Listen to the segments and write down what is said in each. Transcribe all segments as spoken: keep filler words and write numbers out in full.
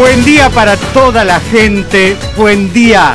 Buen día para toda la gente, buen día.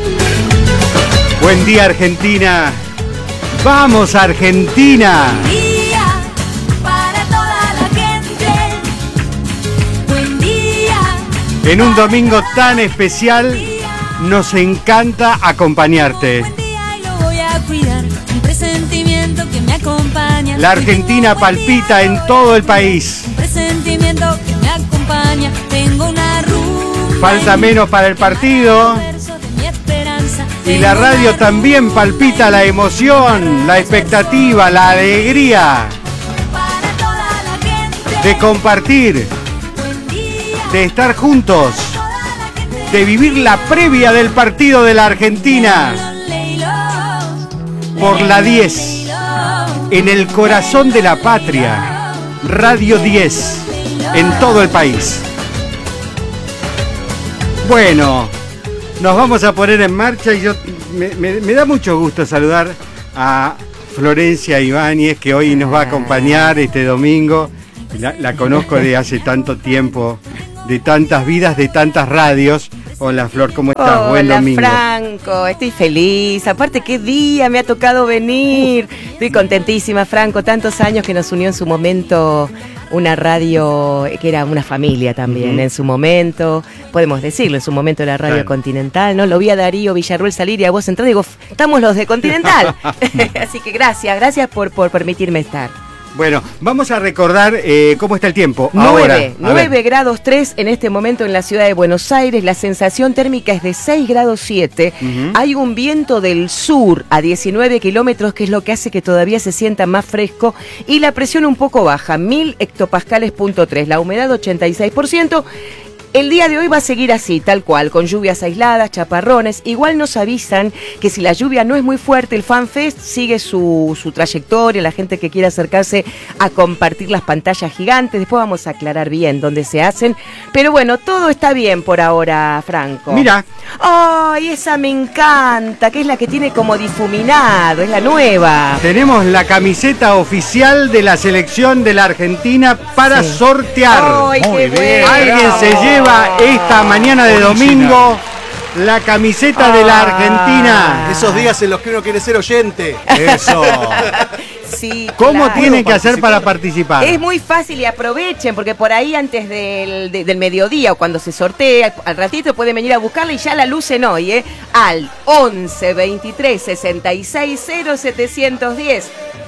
Buen día Argentina. ¡Vamos Argentina! Buen día para toda la gente. Buen día. En un domingo tan especial nos encanta acompañarte. Buen día y lo voy a cuidar. Un presentimiento que me acompaña. La Argentina palpita en todo el país. Un presentimiento que me acompaña. Tengo una rumba. Falta menos para el partido. Y la radio también palpita la emoción, la expectativa, la alegría de compartir, de estar juntos, de vivir la previa del partido de la Argentina por la diez, en el corazón de la patria, Radio diez, en todo el país. Bueno, nos vamos a poner en marcha y yo me, me, me da mucho gusto saludar a Florencia Ibáñez, que hoy nos va a acompañar este domingo. La, la conozco de hace tanto tiempo, de tantas vidas, de tantas radios. Hola Flor, ¿cómo estás? Hola, buen domingo. Franco, estoy feliz. Aparte, qué día me ha tocado venir. Estoy contentísima, Franco. Tantos años que nos unió en su momento una radio que era una familia también, uh-huh. En su momento, podemos decirlo, en su momento la Radio claro. Continental, ¿no? Lo vi a Darío Villarruel salir y a vos entrar y digo, estamos los de Continental. Así que gracias, gracias por, por permitirme estar. Bueno, vamos a recordar eh, cómo está el tiempo. nueve, nueve grados tres en este momento en la ciudad de Buenos Aires. La sensación térmica es de seis grados siete. Uh-huh. Hay un viento del sur a diecinueve kilómetros, que es lo que hace que todavía se sienta más fresco. Y la presión un poco baja, mil hectopascales punto tres. La humedad ochenta y seis por ciento. El día de hoy va a seguir así, tal cual, con lluvias aisladas, chaparrones. Igual nos avisan que si la lluvia no es muy fuerte, el FanFest sigue su, su trayectoria, la gente que quiera acercarse a compartir las pantallas gigantes. Después vamos a aclarar bien dónde se hacen. Pero bueno, todo está bien por ahora, Franco. Mira. ¡Ay, esa me encanta! Que es la que tiene como difuminado, es la nueva. Tenemos la camiseta oficial de la selección de la Argentina para sí. sortear. ¡Ay, qué bueno! Alguien se lleva esta mañana de domingo la camiseta ah, de la Argentina. Esos días en los que uno quiere ser oyente. Eso. Sí, ¿Cómo claro. tienen que hacer para participar? Es muy fácil y aprovechen, porque por ahí antes del, de, del mediodía o cuando se sortea, al ratito pueden venir a buscarla y ya la lucen hoy, ¿eh? Al once veintitrés sesenta y seis cero setecientos diez.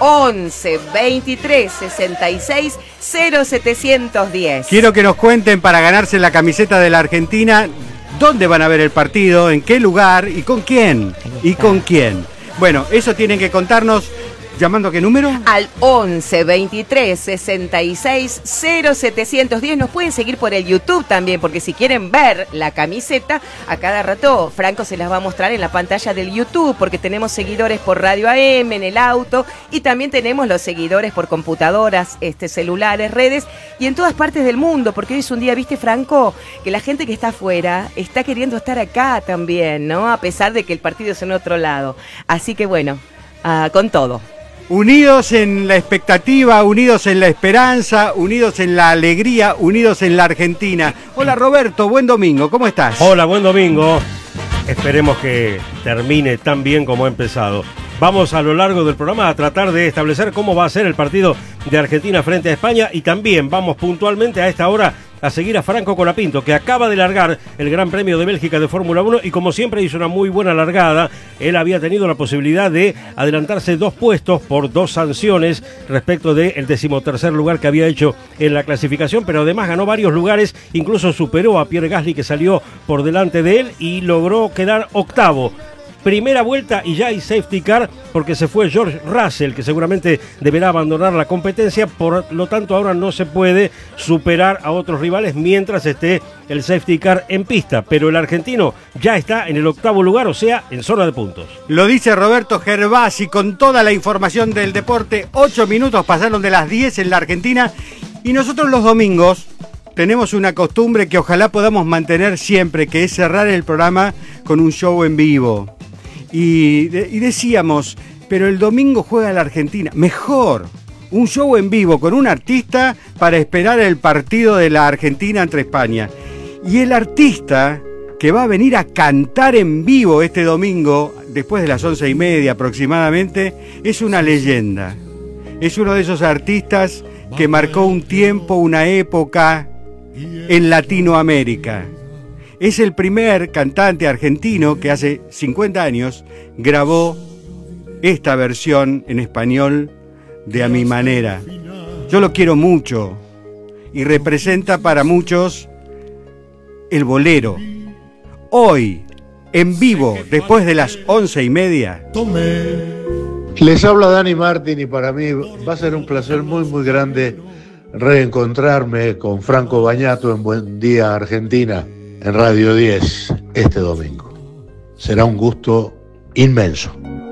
once veintitrés sesenta y seis cero setecientos diez. Quiero que nos cuenten para ganarse la camiseta de la Argentina, dónde van a ver el partido, en qué lugar y con quién. Y con quién. Bueno, eso tienen que contarnos. ¿Llamando a qué número? Al once veintitrés sesenta y seis cero setecientos diez. Nos pueden seguir por el YouTube también, porque si quieren ver la camiseta, a cada rato Franco se las va a mostrar en la pantalla del YouTube, porque tenemos seguidores por Radio A M, en el auto, y también tenemos los seguidores por computadoras, este, celulares, redes, y en todas partes del mundo, porque hoy es un día, ¿viste, Franco? Que la gente que está afuera está queriendo estar acá también, ¿no? A pesar de que el partido es en otro lado. Así que bueno, uh, con todo. Unidos en la expectativa, unidos en la esperanza, unidos en la alegría, unidos en la Argentina. Hola Roberto, buen domingo, ¿cómo estás? Hola, buen domingo. Esperemos que termine tan bien como ha empezado. Vamos a lo largo del programa a tratar de establecer cómo va a ser el partido de Argentina frente a España, y también vamos puntualmente a esta hora a seguir a Franco Colapinto, que acaba de largar el Gran Premio de Bélgica de Fórmula uno y como siempre hizo una muy buena largada. Él había tenido la posibilidad de adelantarse dos puestos por dos sanciones respecto del decimotercer lugar que había hecho en la clasificación, pero además ganó varios lugares, incluso superó a Pierre Gasly, que salió por delante de él, y logró quedar octavo. Primera vuelta y ya hay safety car porque se fue George Russell, que seguramente deberá abandonar la competencia. Por lo tanto, ahora no se puede superar a otros rivales mientras esté el safety car en pista. Pero el argentino ya está en el octavo lugar, o sea, en zona de puntos. Lo dice Roberto Gervasi con toda la información del deporte. Ocho minutos pasaron de las diez en la Argentina, y nosotros los domingos tenemos una costumbre que ojalá podamos mantener siempre, que es cerrar el programa con un show en vivo. Y, de, y decíamos, pero el domingo juega la Argentina. Mejor, un show en vivo con un artista para esperar el partido de la Argentina entre España. Y el artista que va a venir a cantar en vivo este domingo, después de las once y media aproximadamente, es una leyenda. Es uno de esos artistas que marcó un tiempo, una época en Latinoamérica. Es el primer cantante argentino que hace cincuenta años grabó esta versión en español de A Mi Manera. Yo lo quiero mucho y representa para muchos el bolero. Hoy, en vivo, después de las once y media. Les habla Dani Martín y para mí va a ser un placer muy muy grande reencontrarme con Franco Bagnato en Buen Día Argentina en Radio diez este domingo. Será un gusto inmenso.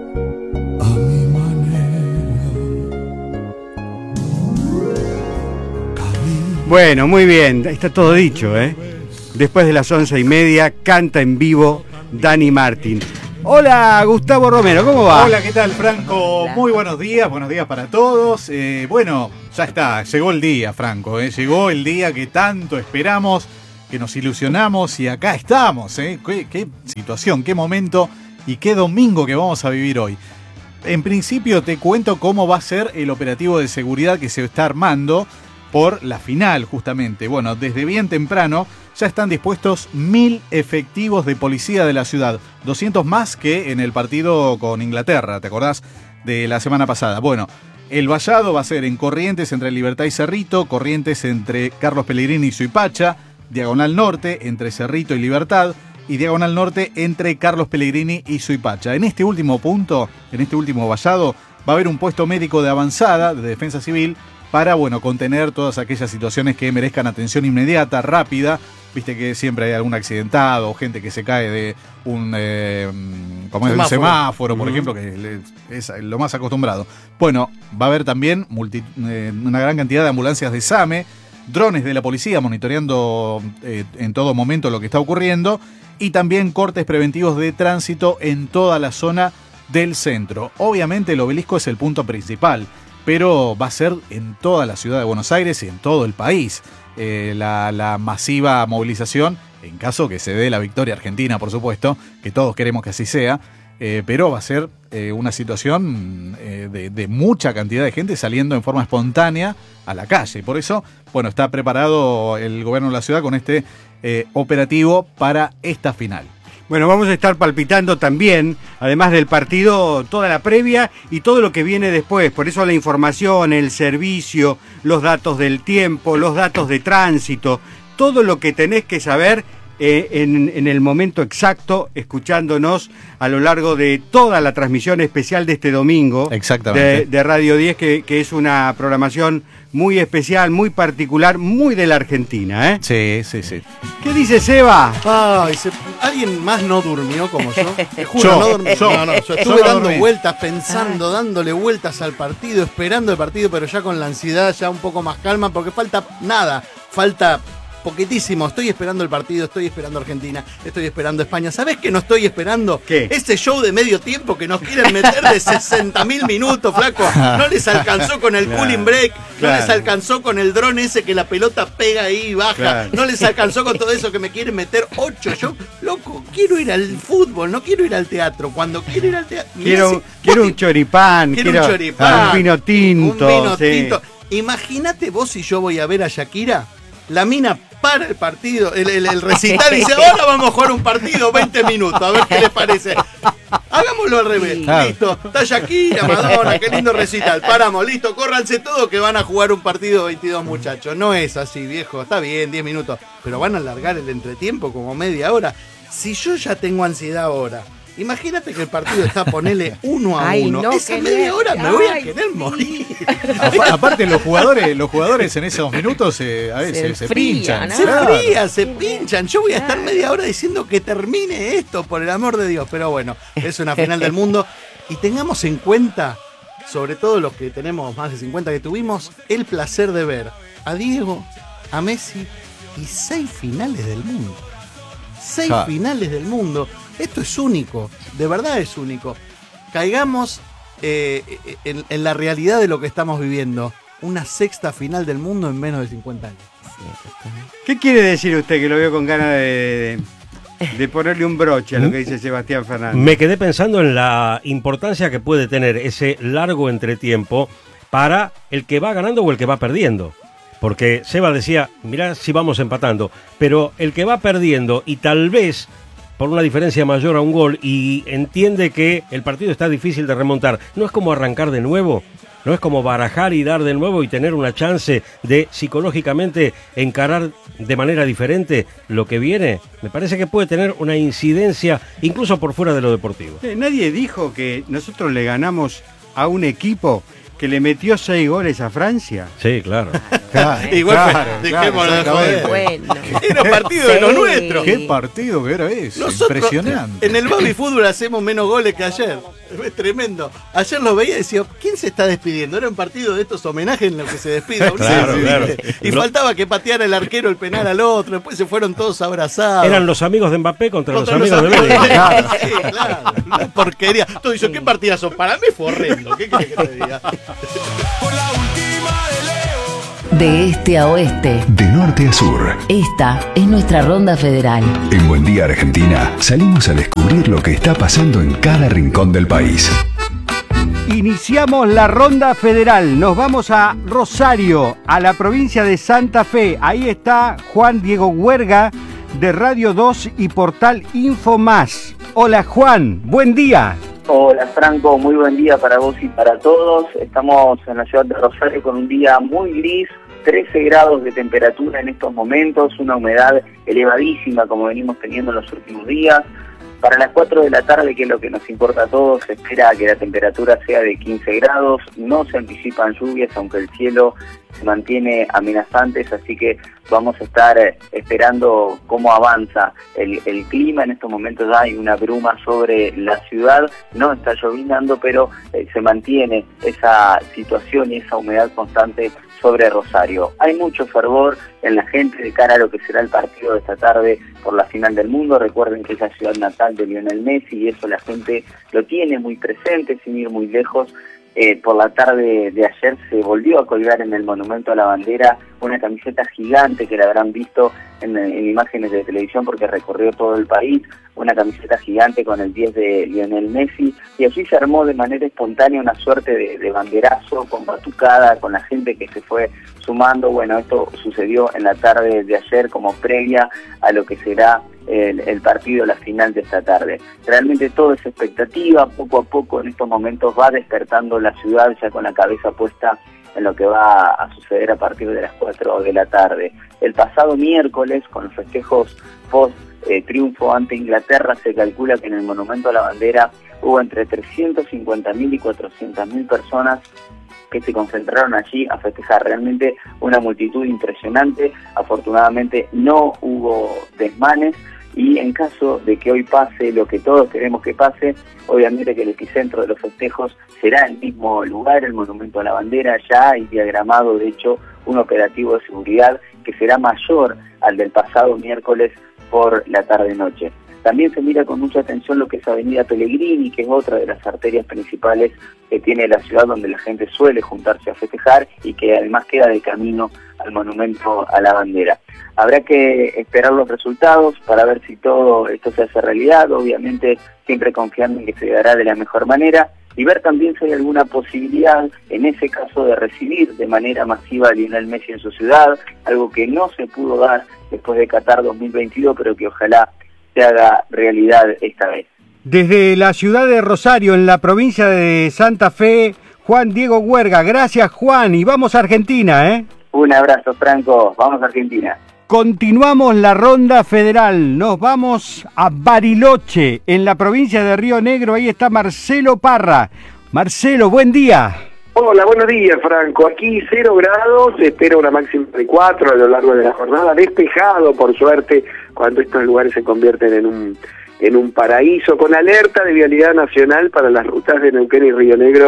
Bueno, muy bien, está todo dicho, ¿eh? Después de las once y media, canta en vivo Dani Martín. Hola, Gustavo Romero, ¿cómo va? Hola, ¿qué tal, Franco? Hola. Muy buenos días, buenos días para todos. Eh, bueno, ya está, llegó el día, Franco, ¿eh? Llegó el día que tanto esperamos, que nos ilusionamos y acá estamos, ¿eh? Qué, qué situación, qué momento y qué domingo que vamos a vivir hoy. En principio te cuento cómo va a ser el operativo de seguridad que se está armando por la final, justamente. Bueno, desde bien temprano ya están dispuestos mil efectivos de policía de la ciudad, doscientos más que en el partido con Inglaterra, ¿te acordás? De la semana pasada. Bueno, el vallado va a ser en Corrientes entre Libertad y Cerrito, Corrientes entre Carlos Pellegrini y Suipacha, Diagonal Norte entre Cerrito y Libertad, y Diagonal Norte entre Carlos Pellegrini y Suipacha. En este último punto, en este último vallado, va a haber un puesto médico de avanzada, de defensa civil, para, bueno, contener todas aquellas situaciones que merezcan atención inmediata, rápida. Viste que siempre hay algún accidentado o gente que se cae de un, eh, como es un semáforo, por uh-huh. ejemplo, que es lo más acostumbrado. Bueno, va a haber también multi, eh, una gran cantidad de ambulancias de SAME, drones de la policía monitoreando eh, en todo momento lo que está ocurriendo, y también cortes preventivos de tránsito en toda la zona del centro. Obviamente el obelisco es el punto principal, pero va a ser en toda la ciudad de Buenos Aires y en todo el país eh, la, la masiva movilización, en caso que se dé la victoria argentina, por supuesto, que todos queremos que así sea, eh, pero va a ser eh, una situación eh, de, de mucha cantidad de gente saliendo en forma espontánea a la calle. Por eso, bueno, está preparado el gobierno de la ciudad con este eh, operativo para esta final. Bueno, vamos a estar palpitando también, además del partido, toda la previa y todo lo que viene después. Por eso la información, el servicio, los datos del tiempo, los datos de tránsito, todo lo que tenés que saber eh, en, en el momento exacto, escuchándonos a lo largo de toda la transmisión especial de este domingo. Exactamente. De, de Radio diez, que, que es una programación muy especial, muy particular, muy de la Argentina, ¿eh? Sí, sí, sí. ¿Qué dice Seba? Ay, se- ¿alguien más no durmió como yo? Te juro, Yo, no dormí. yo. No, no, yo Yo estuve no dando dormí. vueltas, pensando, dándole vueltas al partido, esperando el partido, pero ya con la ansiedad, ya un poco más calma, porque falta nada, falta poquitísimo. Estoy esperando el partido, estoy esperando Argentina, estoy esperando España. ¿Sabés qué no estoy esperando? ¿Qué? Ese show de medio tiempo que nos quieren meter de sesenta mil minutos, flaco. No les alcanzó con el Claro, cooling break, claro. no les alcanzó con el dron ese que la pelota pega ahí y baja, Claro. no les alcanzó con todo eso que me quieren meter ocho. Yo, loco, quiero ir al fútbol, no quiero ir al teatro. Cuando quiero ir al teatro... Quiero, quiero un choripán, Quiero quiero, un choripán, un vino tinto. Un vino sí. tinto. Imagínate vos si yo voy a ver a Shakira, la mina para el partido, el, el, el recital y dice, ahora vamos a jugar un partido, veinte minutos, a ver qué les parece. Hagámoslo al revés. Claro. Listo, está Shakira, Madonna, qué lindo recital. Paramos, listo, córranse todos que van a jugar un partido de veintidós muchachos. No es así, viejo, está bien, diez minutos, pero van a alargar el entretiempo como media hora. Si yo ya tengo ansiedad ahora, imagínate que el partido está, ponele uno a Ay, uno. no, Esa qué media nervio. hora me voy a Ay, querer sí. morir. Apa- Aparte los jugadores, los jugadores en esos minutos eh, a Se veces se, enfrían, pinchan. ¿no? Se Claro. fría, se pinchan. Yo voy a estar media hora diciendo que termine esto, por el amor de Dios. Pero bueno, es una final del mundo. Y tengamos en cuenta, sobre todo los que tenemos más de cincuenta, que tuvimos el placer de ver a Diego, a Messi y seis finales del mundo. Seis Ja. finales del mundo. Esto es único, de verdad es único. Caigamos eh, en, en la realidad de lo que estamos viviendo. Una sexta final del mundo en menos de cincuenta años. ¿Qué quiere decir usted que lo veo con ganas de, de, de ponerle un broche a lo que dice Sebastián Fernández? Me quedé pensando en la importancia que puede tener ese largo entretiempo para el que va ganando o el que va perdiendo. Porque Seba decía, mirá si vamos empatando, pero el que va perdiendo y tal vez por una diferencia mayor a un gol y entiende que el partido está difícil de remontar, ¿no es como arrancar de nuevo? ¿No es como barajar y dar de nuevo y tener una chance de psicológicamente encarar de manera diferente lo que viene? Me parece que puede tener una incidencia incluso por fuera de lo deportivo. Eh, Nadie dijo que nosotros le ganamos a un equipo que le metió seis goles a Francia. Sí, claro. Claro, Igual, claro, dejémoslo de claro, joder. Bueno. Era partido de Sí. los nuestros. ¿Qué partido que era ese? Nosotros Impresionante. en el baby fútbol hacemos menos goles que ayer. Es tremendo. Ayer lo veía y decía, ¿quién se está despidiendo? Era un partido de estos homenajes en los que se despide a un Claro, sí, sí, claro. ¿viste? Y Lo- faltaba que pateara el arquero el penal al otro. Después se fueron todos abrazados. Eran los amigos de Mbappé contra, Contra los amigos de Messi. Claro, sí, claro. Una porquería. Todos dicen, ¿qué partidas son? Para mí fue horrendo. ¿Qué querés que te diga? De este a oeste, De norte a sur, esta es nuestra ronda federal. en Buen Día Argentina, salimos a descubrir lo que está pasando en cada rincón del país. Iniciamos la ronda federal. Nos vamos a Rosario, a la provincia de Santa Fe. Ahí está Juan Diego Huerga de Radio dos y Portal Info Más. Hola Juan, buen día. Hola Franco, muy buen día para vos y para todos. Estamos en la ciudad de Rosario con un día muy gris, trece grados de temperatura en estos momentos, una humedad elevadísima como venimos teniendo en los últimos días. Para las cuatro de la tarde, que es lo que nos importa a todos, se espera que la temperatura sea de quince grados, no se anticipan lluvias, aunque el cielo se mantiene amenazante, así que vamos a estar esperando cómo avanza el, el clima. En estos momentos ya hay una bruma sobre la ciudad, no está llovinando, pero eh, se mantiene esa situación y esa humedad constante sobre Rosario. Hay mucho fervor en la gente de cara a lo que será el partido de esta tarde por la final del mundo. Recuerden que es la ciudad natal de Lionel Messi y eso la gente lo tiene muy presente, sin ir muy lejos. Eh, por la tarde de ayer se volvió a colgar en el Monumento a la Bandera una camiseta gigante que la habrán visto en, en imágenes de televisión porque recorrió todo el país, una camiseta gigante con el diez de Lionel Messi, y allí se armó de manera espontánea una suerte de, de banderazo con batucada, con la gente que se fue sumando. Bueno, esto sucedió en la tarde de ayer como previa a lo que será el, el partido, la final de esta tarde. Realmente todo es expectativa, poco a poco en estos momentos va despertando la ciudad ya con la cabeza puesta en lo que va a suceder a partir de las cuatro de la tarde. El pasado miércoles, con los festejos post eh, triunfo ante Inglaterra, se calcula que en el Monumento a la Bandera hubo entre trescientos cincuenta mil y cuatrocientas mil personas que se concentraron allí a festejar. Realmente una multitud impresionante. Afortunadamente no hubo desmanes, y en caso de que hoy pase lo que todos queremos que pase, obviamente que el epicentro de los festejos será el mismo lugar, el Monumento a la Bandera. Ya hay diagramado, de hecho, un operativo de seguridad que será mayor al del pasado miércoles por la tarde-noche. También se mira con mucha atención lo que es Avenida Pellegrini, que es otra de las arterias principales que tiene la ciudad, donde la gente suele juntarse a festejar y que además queda de camino al Monumento a la Bandera. Habrá que esperar los resultados para ver si todo esto se hace realidad, obviamente siempre confiando en que se dará de la mejor manera, y ver también si hay alguna posibilidad, en ese caso, de recibir de manera masiva a Lionel Messi en su ciudad, algo que no se pudo dar después de Qatar dos mil veintidós, pero que ojalá se haga realidad esta vez. Desde la ciudad de Rosario, en la provincia de Santa Fe, Juan Diego Huerga. Gracias, Juan, y vamos a Argentina, ¿eh? Un abrazo, Franco. Vamos a Argentina. Continuamos la ronda federal. Nos vamos a Bariloche, en la provincia de Río Negro. Ahí está Marcelo Parra. Marcelo, buen día. Hola, buenos días, Franco. Aquí cero grados, se espera una máxima de cuatro a lo largo de la jornada, despejado, por suerte, cuando estos lugares se convierten en un en un paraíso, con alerta de vialidad nacional para las rutas de Neuquén y Río Negro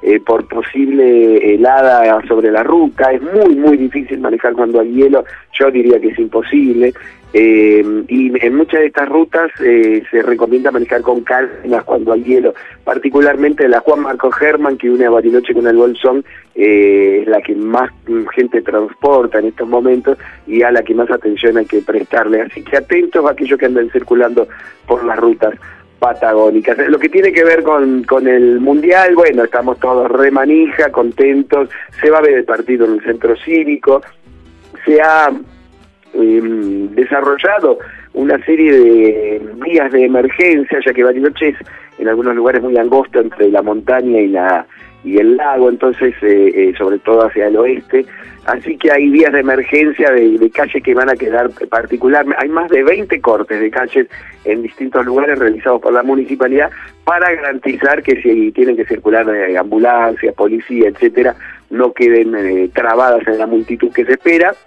eh, por posible helada sobre la ruta. Es muy, muy difícil manejar cuando hay hielo, yo diría que es imposible. Eh, y en muchas de estas rutas eh, se recomienda manejar con calma cuando hay hielo, particularmente la Juan Marcos Herman, que une a Bariloche con el Bolsón, eh, es la que más gente transporta en estos momentos y a la que más atención hay que prestarle. Así que atentos a aquellos que andan circulando por las rutas patagónicas. Lo que tiene que ver con, con el Mundial, bueno, estamos todos re manija, contentos, se va a ver el partido en el centro cívico, se ha eh, desarrollado una serie de vías de emergencia, ya que Bariloche es en algunos lugares muy angosto entre la montaña y la y el lago, entonces eh, eh, sobre todo hacia el oeste, así que hay vías de emergencia de, de calle que van a quedar particularmente, hay más de veinte cortes de calles en distintos lugares realizados por la municipalidad para garantizar que si tienen que circular eh, ambulancias, policía, etcétera, no queden eh, trabadas en la multitud que se espera.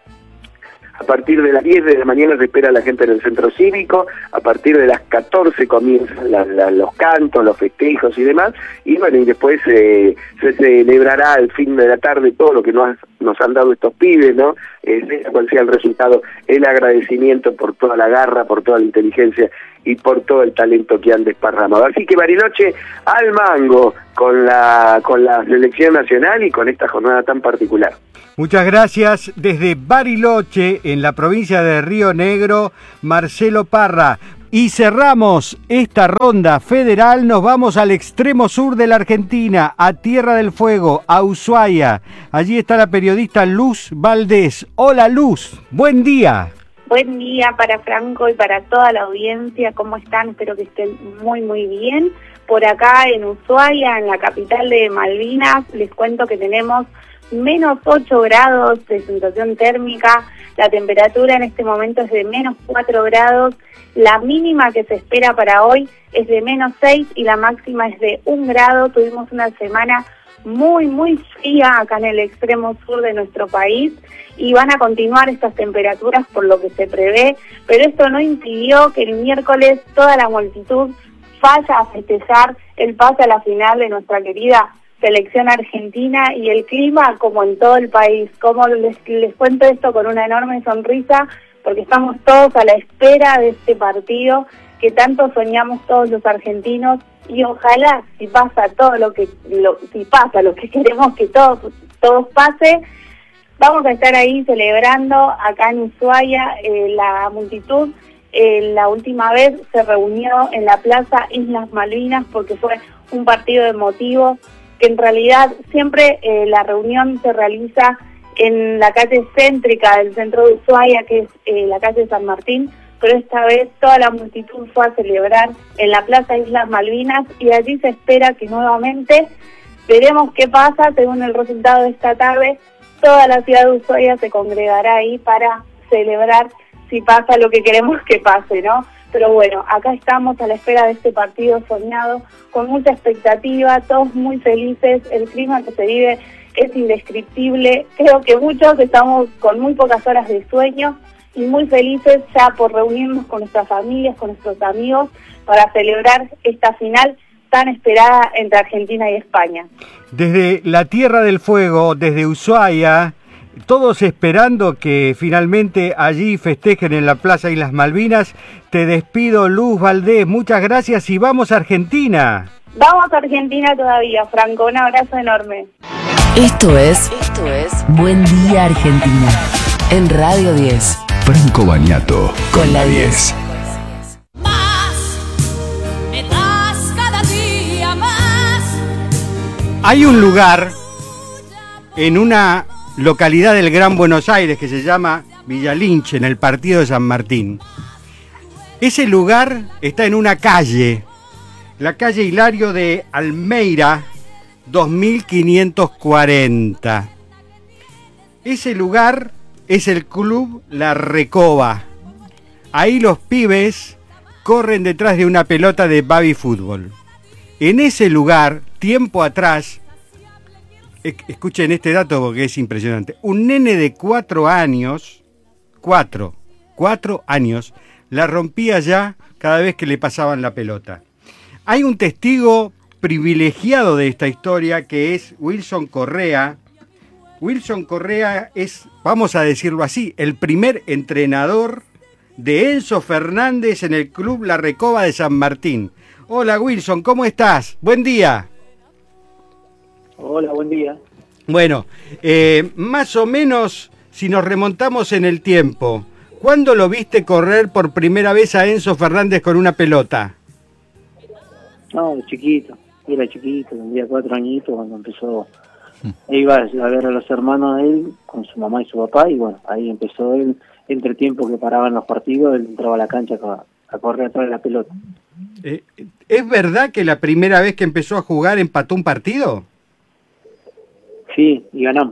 A partir de las diez de la mañana se espera a la gente en el centro cívico, a partir de las catorce comienzan la, la, los cantos, los festejos y demás, y bueno, y después eh, se celebrará al fin de la tarde todo lo que nos, nos han dado estos pibes, ¿no? Eh, sea cual sea el resultado, el agradecimiento por toda la garra, por toda la inteligencia y por todo el talento que han desparramado. Así que Bariloche al mango con la, con la selección nacional y con esta jornada tan particular. Muchas gracias. Desde Bariloche, en la provincia de Río Negro, Marcelo Parra. Y cerramos esta ronda federal, nos vamos al extremo sur de la Argentina, a Tierra del Fuego, a Ushuaia. Allí está la periodista Luz Valdés. Hola Luz, buen día. Buen día para Franco y para toda la audiencia. ¿Cómo están? Espero que estén muy, muy bien. Por acá en Ushuaia, en la capital de Malvinas, les cuento que tenemos menos ocho grados de sensación térmica, la temperatura en este momento es de menos cuatro grados, la mínima que se espera para hoy es de menos seis y la máxima es de un grado. Tuvimos una semana muy, muy fría acá en el extremo sur de nuestro país y van a continuar estas temperaturas por lo que se prevé, pero esto no impidió que el miércoles toda la multitud vaya a festejar el pase a la final de nuestra querida selección argentina y el clima como en todo el país. Como les, les cuento esto con una enorme sonrisa porque estamos todos a la espera de este partido que tanto soñamos todos los argentinos y ojalá si pasa todo lo que lo, si pasa lo que queremos que todos todos pase, vamos a estar ahí celebrando acá en Ushuaia. Eh, la multitud eh, la última vez se reunió en la Plaza Islas Malvinas porque fue un partido emotivo que en realidad siempre eh, la reunión se realiza en la calle céntrica del centro de Ushuaia, que es eh, la calle San Martín, pero esta vez toda la multitud fue a celebrar en la Plaza Islas Malvinas y allí se espera que nuevamente, veremos qué pasa, según el resultado de esta tarde, toda la ciudad de Ushuaia se congregará ahí para celebrar si pasa lo que queremos que pase, ¿no? Pero bueno, acá estamos a la espera de este partido soñado, con mucha expectativa, todos muy felices, el clima que se vive es indescriptible, creo que muchos estamos con muy pocas horas de sueño y muy felices ya por reunirnos con nuestras familias, con nuestros amigos, para celebrar esta final tan esperada entre Argentina y España. Desde la Tierra del Fuego, desde Ushuaia, todos esperando que finalmente allí festejen en la Plaza Islas Malvinas. Te despido, Luz Valdés, muchas gracias y vamos a Argentina. Vamos a Argentina todavía, Franco, un abrazo enorme. Esto es, esto es Buen Día Argentina, en Radio diez. Franco Bagnato, con la diez. Me das cada día más. Hay un lugar en una localidad del Gran Buenos Aires que se llama Villa Lynch, en el partido de San Martín. Ese lugar está en una calle, la calle Hilario de Almeida, dos mil quinientos cuarenta. Ese lugar es el Club La Recoba. Ahí los pibes corren detrás de una pelota de baby fútbol. En ese lugar, tiempo atrás, escuchen este dato porque es impresionante. Un nene de cuatro años, cuatro, cuatro años, la rompía ya cada vez que le pasaban la pelota. Hay un testigo privilegiado de esta historia, que es Wilson Correa. Wilson Correa es, vamos a decirlo así, el primer entrenador de Enzo Fernández en el Club La Recoba de San Martín. Hola Wilson, ¿cómo estás? Buen día. Hola, buen día. Bueno, eh, más o menos, si nos remontamos en el tiempo, ¿cuándo lo viste correr por primera vez a Enzo Fernández con una pelota? No, de chiquito, era chiquito, tendría cuatro añitos cuando empezó. Iba a ver a los hermanos de él con su mamá y su papá, y bueno, ahí empezó él, entre tiempo que paraban los partidos, él entraba a la cancha a, a correr atrás de la pelota. Eh, ¿Es verdad que la primera vez que empezó a jugar empató un partido? Sí, y ganamos.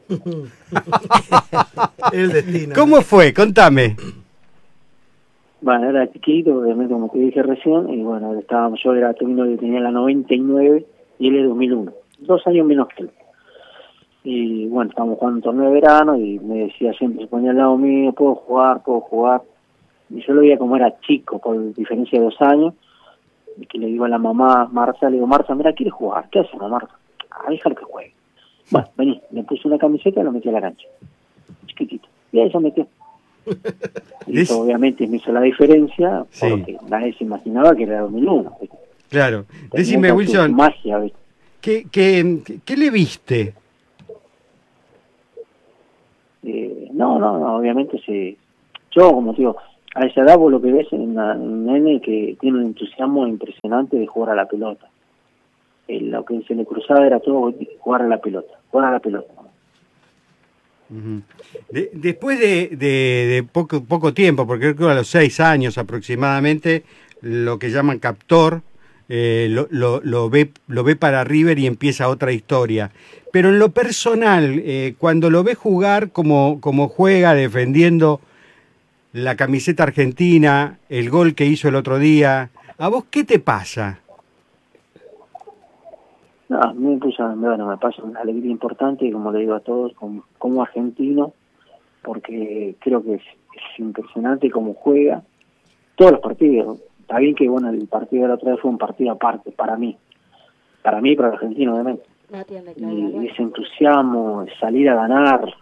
El destino. ¿Cómo fue? Contame. Bueno, era chiquito, obviamente, como te dije recién, y bueno, estábamos, yo era técnico que tenía la noventa y nueve y él es dos mil uno, dos años menos que él. Y bueno, estábamos jugando un torneo de verano y me decía siempre, se ponía al lado mío, puedo jugar, puedo jugar. Y yo lo veía como era chico, por diferencia de dos años, y que le digo a la mamá, Marta, le digo, Marta, mira, ¿quieres jugar? ¿Qué haces, mamá? Marta? Ah, déjalo que juegue. Bueno, vení, le puse una camiseta y lo metí a la cancha. Chiquitito. Y ahí se metió. Y eso obviamente me hizo la diferencia, porque sí, nadie se imaginaba que era dos mil uno. Claro. Decime, Wilson, magia, ¿qué, qué, ¿qué le viste? Eh, no, no, no, obviamente sí. Yo, como digo, a esa edad vos lo que ves es un nene que tiene un entusiasmo impresionante de jugar a la pelota. Eh, lo que se le cruzaba era todo jugar a la pelota, jugar a la pelota. Uh-huh. De, después de, de, de poco, poco tiempo, porque creo que a los seis años aproximadamente, lo que llaman captor, eh, lo, lo, lo, ve, lo ve para River y empieza otra historia. Pero en lo personal, eh, cuando lo ves jugar como, como juega, defendiendo la camiseta argentina, el gol que hizo el otro día, ¿a vos qué te pasa? No, a mí me, puso, bueno, me pasa una alegría importante, como le digo a todos, como, como argentino, porque creo que es, es impresionante cómo juega todos los partidos. Está bien que bueno, el partido de la otra vez fue un partido aparte, para mí, para mí y para el argentino, obviamente. Y ese entusiasmo, salir a ganar.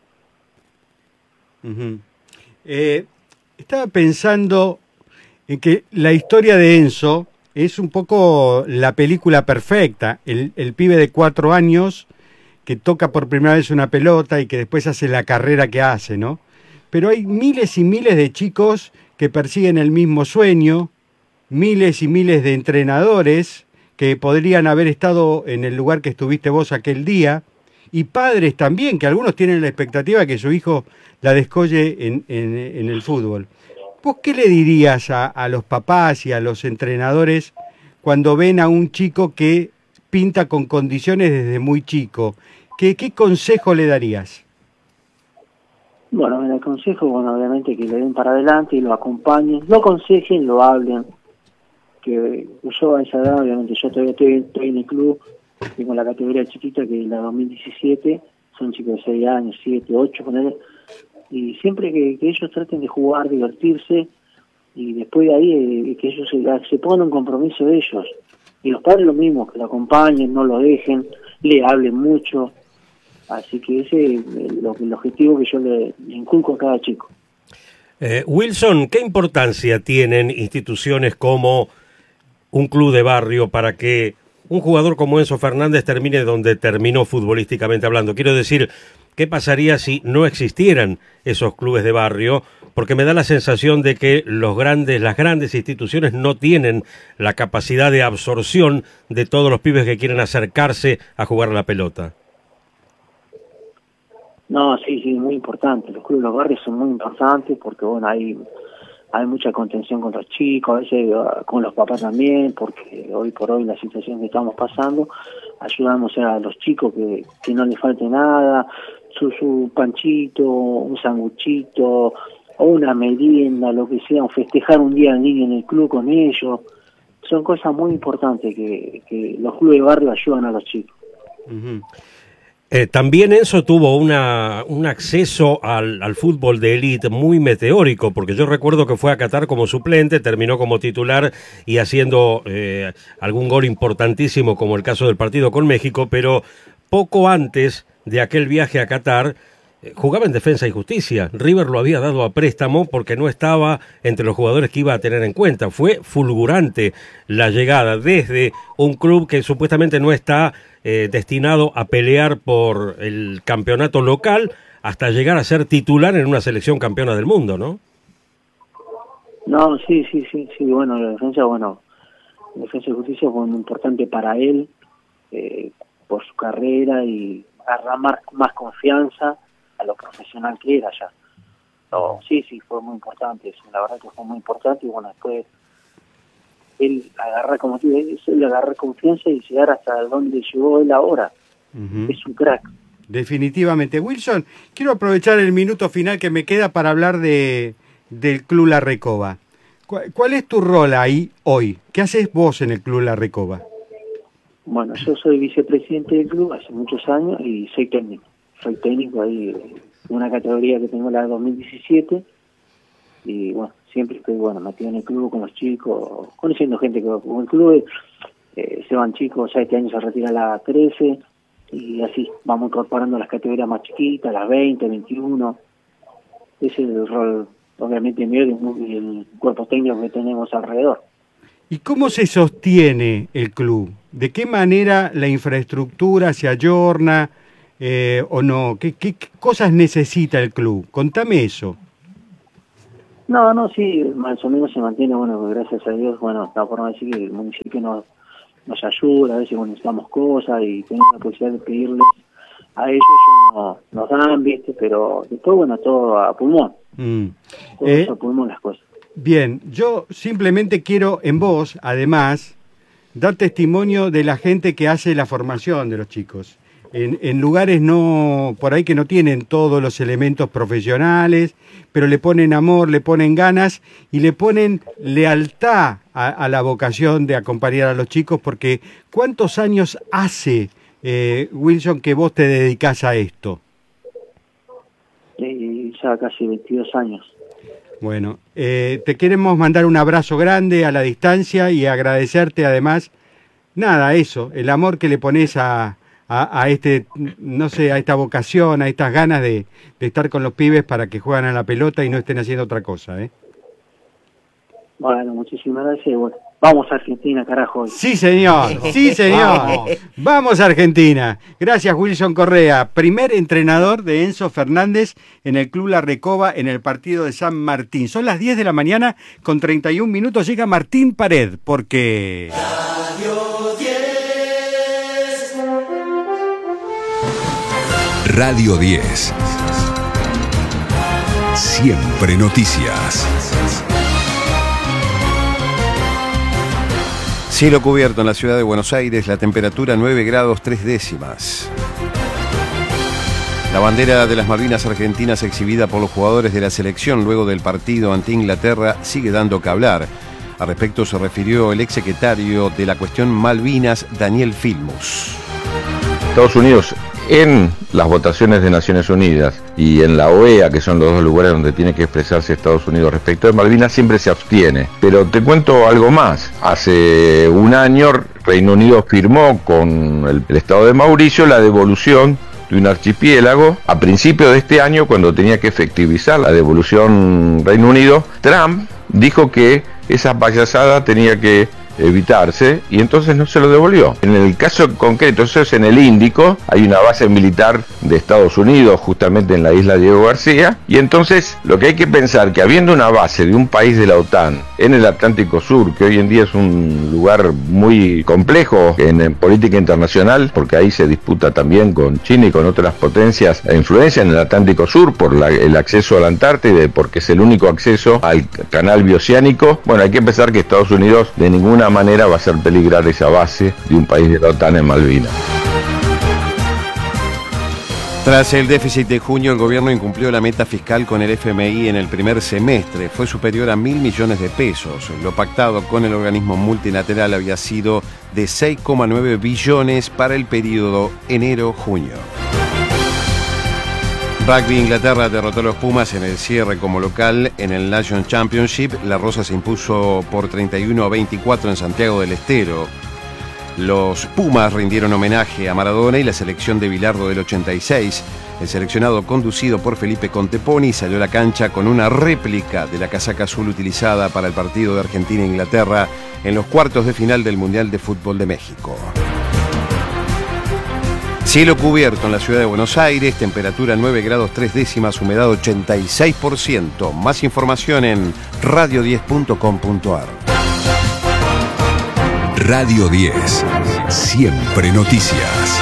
Uh-huh. eh, estaba pensando en que la historia de Enzo es un poco la película perfecta. El, el pibe de cuatro años que toca por primera vez una pelota y que después hace la carrera que hace, ¿no? Pero hay miles y miles de chicos que persiguen el mismo sueño, miles y miles de entrenadores que podrían haber estado en el lugar que estuviste vos aquel día, y padres también, que algunos tienen la expectativa de que su hijo la descolle en, en, en el fútbol. ¿Vos qué le dirías a, a los papás y a los entrenadores cuando ven a un chico que pinta con condiciones desde muy chico? ¿Qué, qué consejo le darías? Bueno, el consejo, bueno, obviamente que le den para adelante y lo acompañen, lo aconsejen, lo hablen. Que yo a esa edad, obviamente, yo todavía estoy, estoy en el club, tengo la categoría chiquita que es la dos mil diecisiete, son chicos de seis años, siete, ocho, ponele. Y siempre que, que ellos traten de jugar, divertirse, y después de ahí eh, que ellos se, se pongan un compromiso de ellos. Y los padres lo mismo, que lo acompañen, no lo dejen, le hablen mucho. Así que ese es el, el objetivo que yo le, le inculco a cada chico. Eh, Wilson, ¿qué importancia tienen instituciones como un club de barrio para que un jugador como Enzo Fernández termine donde terminó futbolísticamente hablando? Quiero decir, ¿qué pasaría si no existieran esos clubes de barrio? Porque me da la sensación de que los grandes, las grandes instituciones no tienen la capacidad de absorción de todos los pibes que quieren acercarse a jugar a la pelota. No, sí, sí, muy importante. Los clubes de los barrios son muy importantes porque, bueno, hay, hay mucha contención con los chicos, a veces uh, con los papás también, porque hoy por hoy la situación que estamos pasando, ayudamos a los chicos que, que no les falte nada, su, su panchito, un sanguchito, o una merienda, lo que sea, o festejar un día al niño en el club con ellos. Son cosas muy importantes que, que los clubes de barrio ayudan a los chicos. Uh-huh. Eh, también Enzo tuvo una, un acceso al, al fútbol de élite muy meteórico, porque yo recuerdo que fue a Qatar como suplente, terminó como titular y haciendo eh, algún gol importantísimo, como el caso del partido con México, pero poco antes de aquel viaje a Qatar eh, jugaba en Defensa y Justicia. River lo había dado a préstamo porque no estaba entre los jugadores que iba a tener en cuenta. Fue fulgurante la llegada desde un club que supuestamente no está Eh, destinado a pelear por el campeonato local hasta llegar a ser titular en una selección campeona del mundo, ¿no? No, sí, sí, sí, sí, bueno, la defensa, bueno, la defensa de justicia fue muy importante para él, eh, por su carrera y agarrar más, más confianza a lo profesional que era ya. No, sí, sí, fue muy importante, la verdad que fue muy importante y bueno, después él agarra, como te digo, él agarra confianza y llegar hasta donde llegó él ahora. Uh-huh. Es un crack. Definitivamente. Wilson, quiero aprovechar el minuto final que me queda para hablar de del Club La Recoba. ¿Cuál, cuál es tu rol ahí hoy? ¿Qué haces vos en el Club La Recoba? Bueno, yo soy vicepresidente del club hace muchos años y soy técnico. Soy técnico ahí, una categoría que tengo la de dos mil diecisiete y bueno, siempre estoy bueno metido en el club con los chicos, conociendo gente que con el club eh, se van chicos, ya este año se retira la trece y así vamos incorporando las categorías más chiquitas, las veinte, veintiuno. Ese es el rol obviamente mío y el cuerpo técnico que tenemos alrededor. ¿Y cómo se sostiene el club? ¿De qué manera la infraestructura se ayorna eh, o no? ¿Qué, ¿Qué cosas necesita el club? Contame eso. No, no, sí, más o menos se mantiene, bueno, gracias a Dios, bueno, la forma de decir que el municipio nos, nos ayuda, a veces cuando necesitamos cosas y tenemos la posibilidad de pedirles a ellos, ellos no, nos dan, viste, pero después, bueno, todo a pulmón, mm. todo eh, a pulmón las cosas. Bien, yo simplemente quiero en vos, además, dar testimonio de la gente que hace la formación de los chicos. En, en lugares no por ahí que no tienen todos los elementos profesionales, pero le ponen amor, le ponen ganas y le ponen lealtad a, a la vocación de acompañar a los chicos, porque ¿cuántos años hace, eh, Wilson, que vos te dedicás a esto? Eh, ya casi veintidós años. Bueno, eh, te queremos mandar un abrazo grande a la distancia y agradecerte además, nada, eso, el amor que le pones a... A, a este, no sé, a esta vocación, a estas ganas de, de estar con los pibes para que jueguen a la pelota y no estén haciendo otra cosa, ¿eh? Bueno, muchísimas gracias. Bueno, vamos a Argentina, carajo. Sí, señor, sí, señor. Vamos a Argentina. Gracias, Wilson Correa, primer entrenador de Enzo Fernández en el Club La Recoba en el partido de San Martín. Son las diez de la mañana con treinta y un minutos. Llega Martín Pared, porque... Radio diez. Siempre noticias. Cielo cubierto en la ciudad de Buenos Aires, la temperatura nueve grados tres décimas. La bandera de las Malvinas Argentinas exhibida por los jugadores de la selección luego del partido ante Inglaterra sigue dando que hablar. Al respecto se refirió el exsecretario de la cuestión Malvinas, Daniel Filmus. Estados Unidos en las votaciones de Naciones Unidas y en la O E A, que son los dos lugares donde tiene que expresarse Estados Unidos respecto de Malvinas, siempre se abstiene. Pero te cuento algo más. Hace un año Reino Unido firmó con el, el Estado de Mauricio la devolución de un archipiélago. A principios de este año, cuando tenía que efectivizar la devolución Reino Unido, Trump dijo que esa payasada tenía que evitarse y entonces no se lo devolvió. En el caso concreto, eso es en el Índico, hay una base militar de Estados Unidos justamente en la isla Diego García, y entonces lo que hay que pensar que habiendo una base de un país de la OTAN en el Atlántico Sur, que hoy en día es un lugar muy complejo en, en política internacional, porque ahí se disputa también con China y con otras potencias la influencia en el Atlántico Sur por la, el acceso a la Antártida, porque es el único acceso al canal bioceánico. Bueno, hay que pensar que Estados Unidos de ninguna manera va a hacer peligrar esa base de un país de la OTAN en Malvinas. Tras el déficit de junio, el gobierno incumplió la meta fiscal con el F M I en el primer semestre. Fue superior a mil millones de pesos. Lo pactado con el organismo multilateral había sido de seis coma nueve billones para el periodo enero-junio. Rugby, Inglaterra derrotó a los Pumas en el cierre como local en el National Championship. La Rosa se impuso por treinta y uno a veinticuatro en Santiago del Estero. Los Pumas rindieron homenaje a Maradona y la selección de Bilardo del ochenta y seis. El seleccionado, conducido por Felipe Conteponi, salió a la cancha con una réplica de la casaca azul utilizada para el partido de Argentina e Inglaterra en los cuartos de final del Mundial de Fútbol de México. Cielo cubierto en la ciudad de Buenos Aires, temperatura nueve grados tres décimas, humedad ochenta y seis por ciento. Más información en radio diez punto com punto ar. Radio diez. Siempre noticias.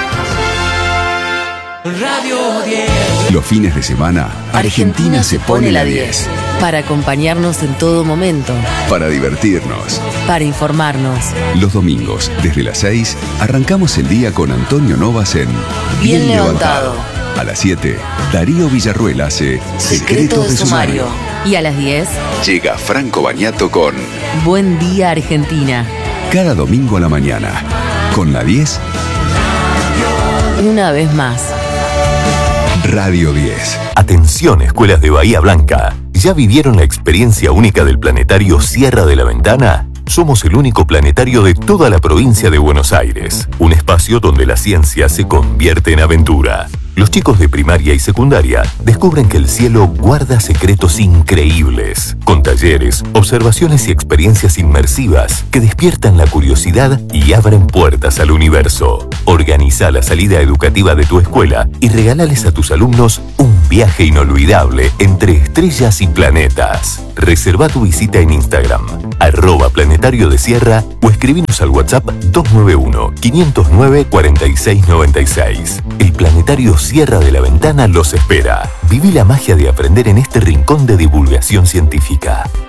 Radio diez. Los fines de semana, Argentina se pone la diez. Para acompañarnos en todo momento. Para divertirnos. Para informarnos. Los domingos, desde las seis, arrancamos el día con Antonio Novas en Bien, Bien levantado. levantado. A las siete, Darío Villarruel hace Secretos de Sumario. Y a las diez, llega Franco Bagnato con Buen Día Argentina. Cada domingo a la mañana. Con la diez. Una vez más. Radio diez. Atención, escuelas de Bahía Blanca. ¿Ya vivieron la experiencia única del planetario Sierra de la Ventana? Somos el único planetario de toda la provincia de Buenos Aires. Un espacio donde la ciencia se convierte en aventura. Los chicos de primaria y secundaria descubren que el cielo guarda secretos increíbles, con talleres, observaciones y experiencias inmersivas que despiertan la curiosidad y abren puertas al universo. Organiza la salida educativa de tu escuela y regálales a tus alumnos un viaje inolvidable entre estrellas y planetas. Reserva tu visita en Instagram, arroba planetario de Sierra, o escribinos al WhatsApp dos nueve uno, quinientos nueve, cuarenta y seis noventa y seis. El planetario Sierra de la Ventana los espera. Viví la magia de aprender en este rincón de divulgación científica.